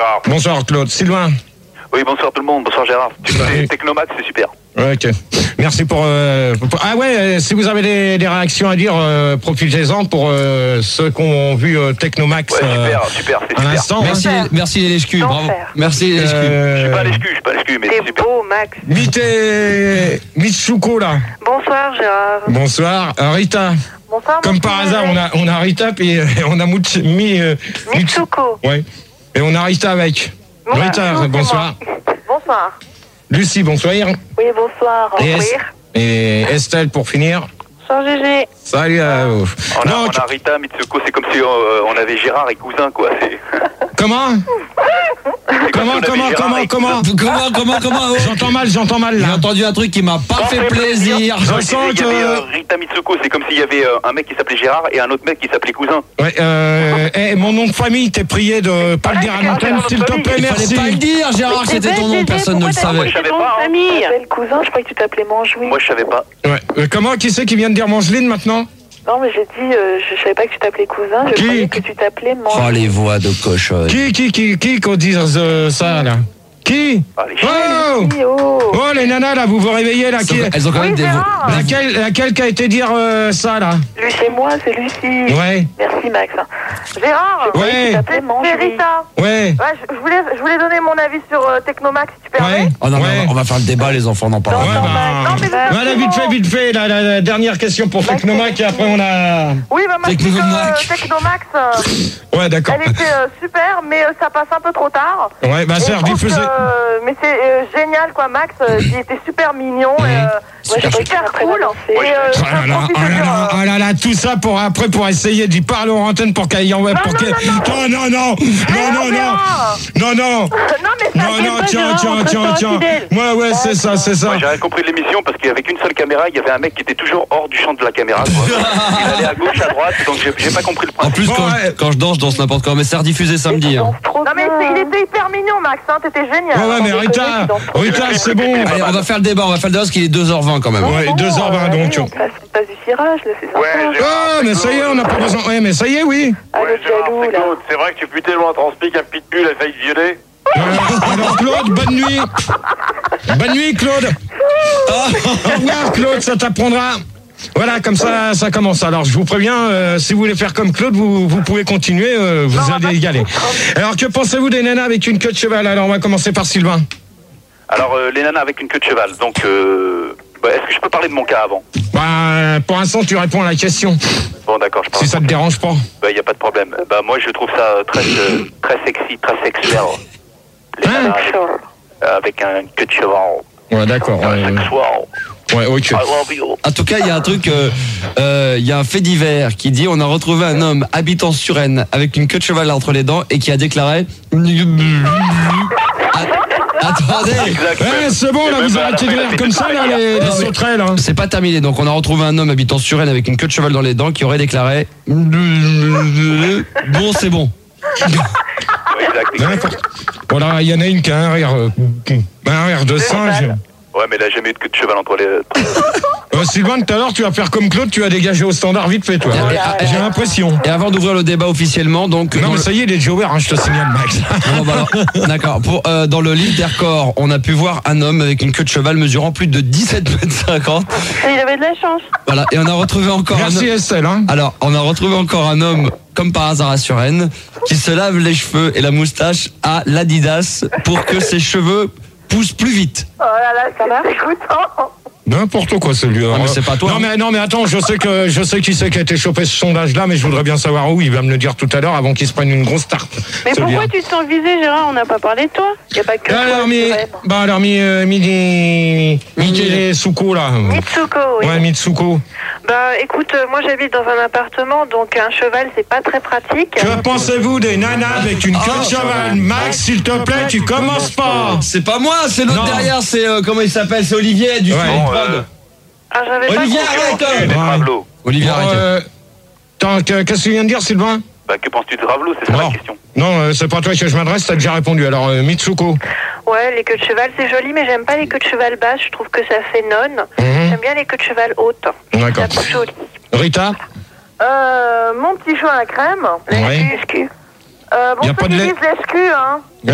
Gérard. Bonsoir Claude. Sylvain. Oui, bonsoir tout le monde. Bonsoir Gérard. Tu fais Technomax, c'est super. Ouais, ok. Merci pour... Ah ouais, si vous avez des réactions à dire, profitez-en pour ceux qui ont vu Technomax. Ouais, super, c'est super. Instant, merci les LHQ, bravo. Merci les LHQ. Je suis pas à l'HQ, mais c'est super. Beau, Max. Mitsuko là. Bonsoir, Gérard. Bonsoir. Rita. Bonsoir. Comme par hasard, on a Rita et on a Mitsuko. Ouais. Et on a Rita avec. Bonjour, Rita, bonsoir. Bonsoir. Lucie, bonsoir. Oui, bonsoir. Et Estelle pour finir. Bonsoir, Gégé. Salut à vous. On a Rita, Mitsuko, c'est comme si on avait Gérard et cousin, quoi. Comment J'entends mal là. J'ai entendu un truc qui m'a pas fait plaisir. Je sens que... Rita Mitsuko, c'est comme s'il y avait un mec qui s'appelait Gérard et un autre mec qui s'appelait cousin. Ouais, mon nom de famille, t'es prié de pas le dire à l'antenne, s'il te plaît, merci. Fallait pas le dire, Gérard, c'était ton nom, personne ne le savait. Moi, je savais pas. Le cousin, je croyais que tu t'appelais Manjouine. Moi, je savais pas. Ouais. Comment, qui c'est qui vient de dire Mangeline maintenant? Non, mais j'ai dit, je savais pas que tu t'appelais cousin, je croyais que tu t'appelais Manjouine. Oh, les voix de cochonne. Qui qu'on dise ça, là? Qui? Oh, les nanas, là, vous vous réveillez, là. Elles ont quand même des voix. Laquelle qui a été dire ça, là? C'est moi, c'est Lucie. Ouais. Merci, Max. Gérard. Ouais. C'est Rita. Ouais. Je voulais donner mon avis sur Technomax, si tu permets. Ouais. Oh non, mais on va faire le débat, les enfants, on en parle. Voilà, vite fait, la dernière question pour Technomax, et après on a... Oui, bah moi, je dis que Technomax, ouais, d'accord. elle était super, mais ça passe un peu trop tard. Ouais, bah c'est rediffusé. Mais c'est génial, quoi, Max. Il était super mignon. Super cool. Ah là là, tout ça pour après pour essayer d'y parler en antenne pour qu'elle y envoie. Non, tiens. Ouais, c'est ça. Moi, j'ai rien compris de l'émission parce qu'avec une seule caméra, il y avait un mec qui était toujours hors du champ de la caméra, quoi. Il allait à gauche, à droite, donc j'ai pas compris le principe. En plus, quand je danse n'importe quoi, mais c'est rediffusé samedi. Non, mais il était hyper mignon, Max, t'étais génial. Ouais, mais Rita, c'est bon. Allez, on va faire le débat parce qu'il est 2h20 quand même. Ouais, 2h20 donc. On passe du cirage, là, c'est sympa. Mais ça y est, on n'a pas besoin. Ouais, mais ça y est, oui. Ouais, Gérard, c'est vrai que tu putes tellement transmis qu'un pitbull a failli te violer. Alors Claude, bonne nuit. Bonne nuit Claude. Au revoir Claude, ça t'apprendra. Voilà, comme ça commence. Alors, je vous préviens, si vous voulez faire comme Claude, vous pouvez continuer, vous allez y aller. Alors, que pensez-vous des nanas avec une queue de cheval? Alors, on va commencer par Sylvain. Alors, les nanas avec une queue de cheval. Donc, est-ce que je peux parler de mon cas avant? Bah, pour l'instant, tu réponds à la question. Bon, d'accord, je parle. Si ça te dérange pas. Bah, y a pas de problème. Bah, moi, je trouve ça très sexy, très sexuel. Les nanas avec un queue de cheval. Ouais, d'accord. Ouais, ok. I love you. En tout cas, il y a un truc, il y a un fait divers qui dit on a retrouvé un homme habitant Suresnes avec une queue de cheval entre les dents et qui a déclaré. Attendez. Ouais, c'est bon, là, vous arrêtez de rire comme ça, là, les sauterelles. Hein. C'est pas terminé. Donc, on a retrouvé un homme habitant Suresnes avec une queue de cheval dans les dents qui aurait déclaré. Bon, c'est bon. Exact. Bon, là, il y en a une qui a un rire de singe. Ouais, mais là, j'ai jamais eu de queue de cheval entre les... Sylvain, tout à l'heure, tu vas faire comme Claude, tu vas dégager au standard vite fait, toi. J'ai l'impression. Et avant d'ouvrir le débat officiellement, donc... Non, mais ça y est, il est déjà ouvert, hein, je te signale, Max. Non, bah alors, d'accord. Dans le livre des records, on a pu voir un homme avec une queue de cheval mesurant plus de 17,50 m. Il avait de la chance. Voilà, et on a retrouvé encore Merci Estelle. Hein. Alors, on a retrouvé encore un homme, comme par hasard à Suresnes, qui se lave les cheveux et la moustache à l'Adidas pour que ses cheveux poussent plus vite. Oh là là, ça marche, écoute. N'importe quoi celui-là. Non, mais c'est pas toi. Non mais attends, je sais qui c'est qui a été chopé ce sondage-là, mais je voudrais bien savoir où. Il va me le dire tout à l'heure avant qu'il se prenne une grosse tarte. Mais pourquoi tu te sens visé, Gérard? On n'a pas parlé de toi. Il n'y a pas que toi. Mitsuko là. Mitsuko, oui. Ouais, Mitsuko. Bah écoute, moi j'habite dans un appartement, donc un cheval c'est pas très pratique. Que pensez-vous des nanas avec une queue de cheval? Max, s'il te plaît, tu commences pas. C'est pas moi, c'est l'autre derrière, c'est comment il s'appelle? C'est Olivier du Prod. Olivier, arrête. Olivier, arrête. Qu'est-ce que tu viens de dire, Sylvain? Bah, que penses-tu de Ravelot? C'est ça la question. Non, c'est pas toi que je m'adresse, t'as déjà répondu. Alors, Mitsuko. Ouais, les queues de cheval, c'est joli, mais j'aime pas les queues de cheval basses. Je trouve que ça fait nonne. J'aime bien les queues de cheval hautes. D'accord. C'est joli. Rita? Mon petit chou à la crème. Ouais. Bon, c'est l'Élise, l'SQ, hein.